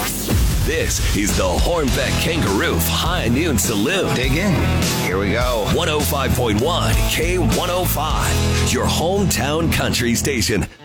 This is the Hornbeck Kangaroo High Noon Saloon. Dig in. Here we go. 105.1 K105, your hometown country station.